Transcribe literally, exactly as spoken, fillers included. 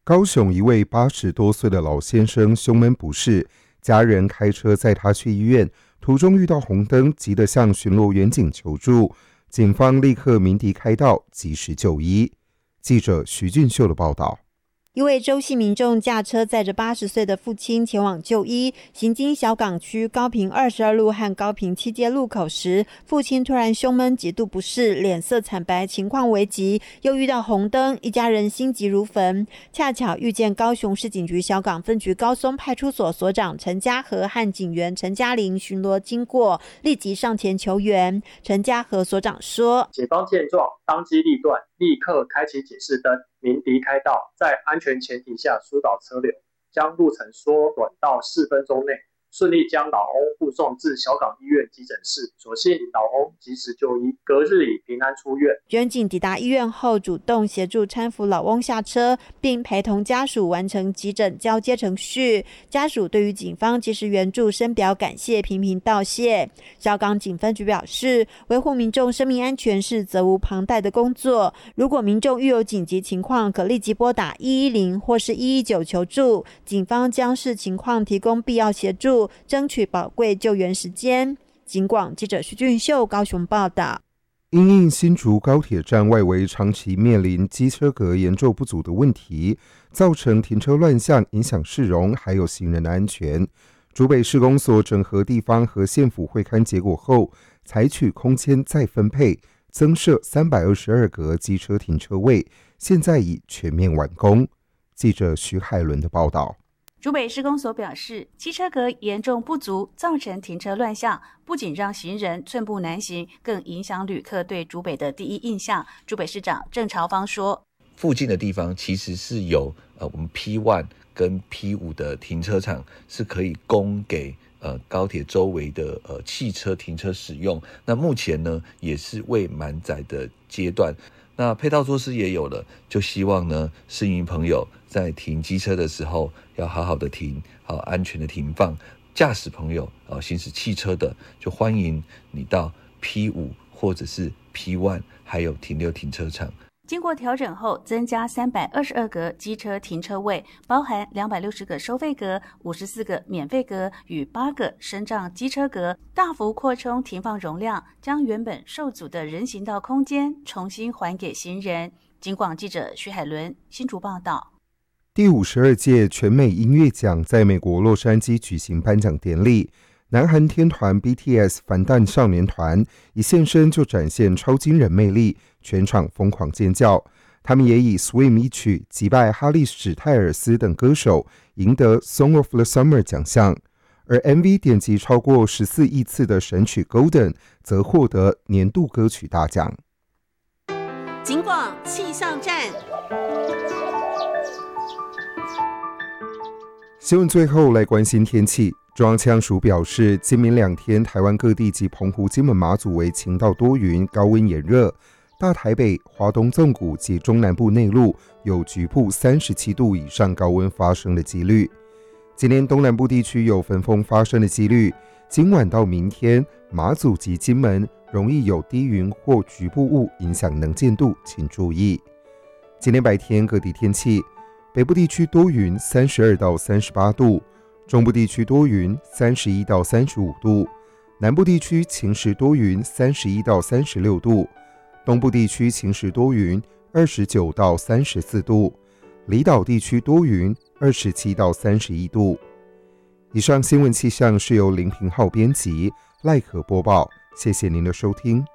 高雄一位八十多岁的老先生胸闷不适，家人开车载他去医院，途中遇到红灯，急得向巡逻员警求助，警方立刻鸣笛开道，及时就医。记者徐俊秀的报道。 一位州系民众驾车载着八十岁的父亲前往就医，行经小港区高屏二十二路和高屏七街路口时，父亲突然胸闷，极度不适，脸色惨白，情况危急，又遇到红灯，一家人心急如焚。恰巧遇见高雄市警局小港分局高松派出所所长陈家和和警员陈嘉玲巡逻经过，立即上前求援。陈家和所长说： 警方见状，当机立断，立刻开启警示灯，鸣笛开道，在安全前提下疏导车流，将路程缩短到四分钟内，顺利将老翁护送至小港医院急诊室。所幸老翁及时就医，隔日已平安出院。 员警抵达医院后，主动协助搀扶老翁下车，并陪同家属完成急诊交接程序。家属对于警方及时援助深表感谢，频频道谢。小港警分局表示，维护民众生命安全是责无旁贷的工作。如果民众遇有紧急情况，可立即拨打一一零或是一一九求助，警方将视情况提供必要协助，争取宝贵救援时间。警广记者徐俊秀高雄报道。 因应新竹高铁站外围长期面临机车格严重不足的问题，造成停车乱象，影响市容还有行人的安全。竹北市公所整合地方和县府会勘结果后，采取空间再分配，增设三百二十二个机车停车位，现在已全面完工。记者徐海伦的报道。 竹北市公所表示，机车格严重不足，造成停车乱象，不仅让行人寸步难行，更影响旅客对竹北的第一印象。竹北市长郑朝芳说， 附近的地方其实是有呃我们 P 一 跟 P 五 的停车场，是可以供给呃高铁周围的呃汽车停车使用。那目前呢，也是未满载的阶段。那配套措施也有了，就希望呢，市民朋友在停机车的时候要好好的停，好安全的停放。驾驶朋友啊，行驶汽车的，就欢迎你到 P 五 或者是 P 一 还有停留停车场。 经过调整后，增加三百二十二个机车停车位，包含两百六十个收费格、五十四个免费格与八个升降机车格，大幅扩充停放容量，将原本受阻的人行道空间重新还给行人。警广记者徐海伦新竹报道。 第五十二届全美音乐奖在美国洛杉矶举行颁奖典礼，南韩天团 B T S 防弹少年团一现身就展现超惊人魅力，全场疯狂尖叫。他们也以 Swim 一曲击败哈利史泰尔斯等歌手，赢得 Song of the Summer 奖项。而 M V 点击超过十四亿次的神曲 Golden 则获得年度歌曲大奖。 警广气象站。 新闻最后来关心天气。中央气象署表示，今明两天台湾各地及澎湖、金门、马祖为晴到多云，高温炎热。大台北、华东纵谷及中南部内陆有局部三十七度以上高温发生的几率。今天东南部地区有焚风发生的几率。今晚到明天，马祖及金门容易有低云或局部雾影响能见度，请注意。今天白天各地天气。北部地区多云，三十二到三十八度；中部地区多云，三十一到三十五度；南部地区晴时多云，三十一到三十六度；东部地区晴时多云，二十九到三十四度；离岛地区多云，二十七到三十一度。以上新闻气象是由林平浩编辑，赖可播报，谢谢您的收听。